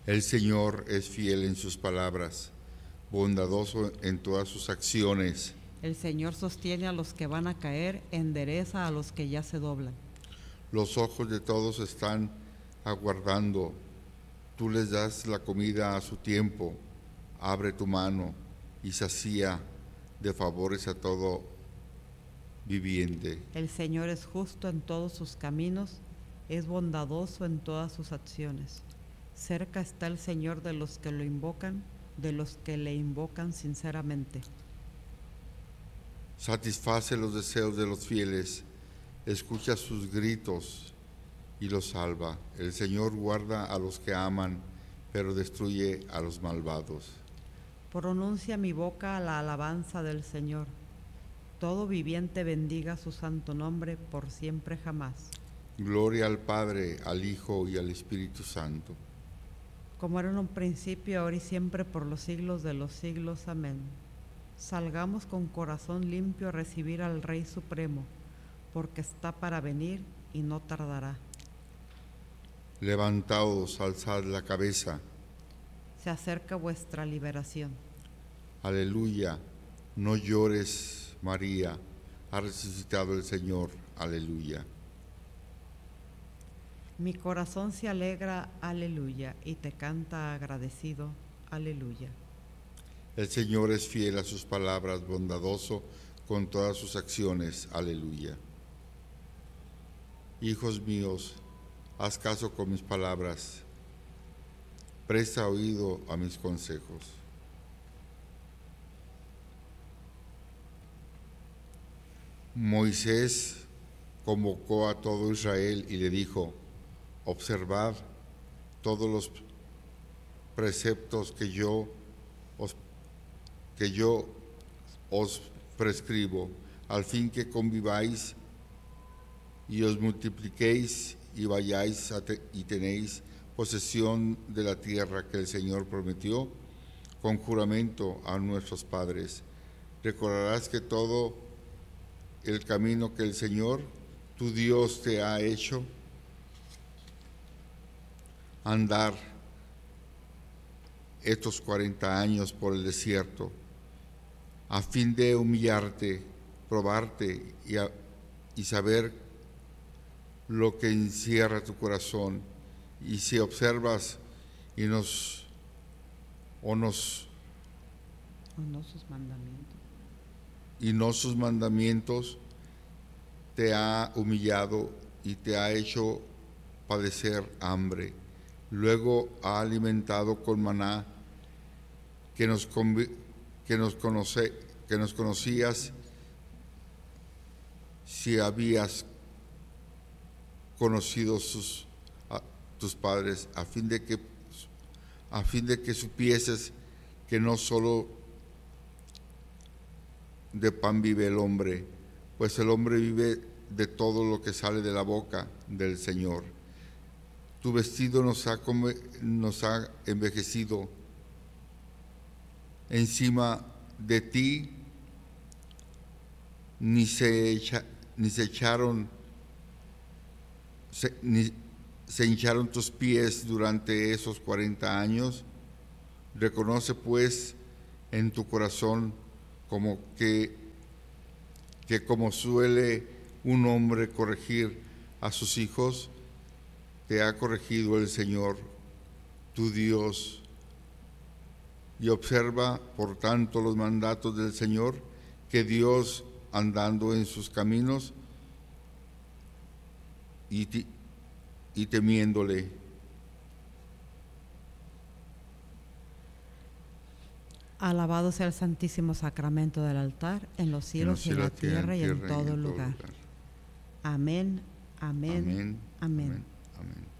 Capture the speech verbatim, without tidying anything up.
El Señor es fiel en sus palabras, bondadoso en todas sus acciones. El Señor sostiene a los que van a caer, endereza a los que ya se doblan. Los ojos de todos están aguardando. Tú les das la comida a su tiempo. Abre tu mano y sacía de favores a todo viviente. El Señor es justo en todos sus caminos, es bondadoso en todas sus acciones. Cerca está el Señor de los que lo invocan, de los que le invocan sinceramente. Satisface los deseos de los fieles, escucha sus gritos y los salva. El Señor guarda a los que aman, pero destruye a los malvados. Pronuncia mi boca la alabanza del Señor. Todo viviente bendiga su santo nombre por siempre jamás. Gloria al Padre, al Hijo y al Espíritu Santo. Como era en un principio, ahora y siempre, por los siglos de los siglos. Amén. Salgamos con corazón limpio a recibir al Rey Supremo, porque está para venir y no tardará. Levantaos, alzad la cabeza. Se acerca vuestra liberación. Aleluya. No llores, María. Ha resucitado el Señor. Aleluya. Mi corazón se alegra, aleluya, y te canta agradecido, aleluya. El Señor es fiel a sus palabras, bondadoso con todas sus acciones, aleluya. Hijos míos, haz caso con mis palabras, presta oído a mis consejos. Moisés convocó a todo Israel y le dijo: observad todos los preceptos que yo os, que yo os prescribo, al fin que conviváis y os multipliquéis y vayáis a te, y tenéis posesión de la tierra que el Señor prometió con juramento a nuestros padres. Recordarás que todo el camino que el Señor, tu Dios, te ha hecho andar estos cuarenta años por el desierto, a fin de humillarte, probarte y, a, y saber lo que encierra tu corazón. Y si observas y nos o nos o no sus mandamientos y no sus mandamientos, te ha humillado y te ha hecho padecer hambre. Luego ha alimentado con maná que nos, que nos, conoce, que nos conocías si habías conocido sus, a, tus padres, a fin de que a fin de que supieses que no solo de pan vive el hombre, pues el hombre vive de todo lo que sale de la boca del Señor. Tu vestido nos ha, nos ha envejecido. Encima de ti ni se, echa, ni se echaron, se, ni se hincharon tus pies durante esos cuarenta años. Reconoce pues en tu corazón como que, que como suele un hombre corregir a sus hijos, te ha corregido el Señor, tu Dios. Y observa, por tanto, los mandatos del Señor, que Dios, andando en sus caminos y, y temiéndole. Alabado sea el santísimo sacramento del altar, en los cielos y en la tierra y en todo lugar. Amén, amén, amén. Amén. Amén.